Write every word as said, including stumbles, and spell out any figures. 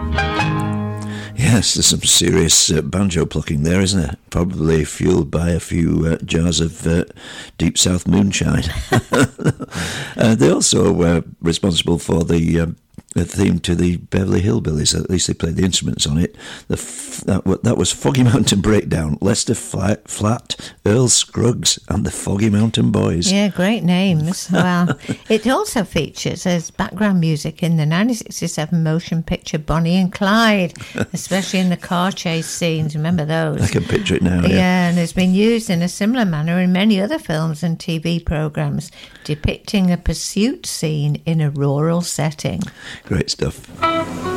Yes, there's some serious uh, banjo plucking there, isn't there? Probably fueled by a few uh, jars of uh, Deep South moonshine. uh, they also were responsible for the, um, the theme to the Beverly Hillbillies. At least they played the instruments on it. The f- that, that was Foggy Mountain Breakdown, Lester Flat, Flat, Earl Scruggs, and the Foggy Mountain Boys. Yeah, great names. Well, it also features as background music in the nineteen sixty-seven motion picture Bonnie and Clyde, especially in the car chase scenes. Remember those? I can picture it now. Yeah, yeah. and it's been used in a similar manner in many other films and T V programmes, depicting a pursuit scene in a rural setting. Great stuff.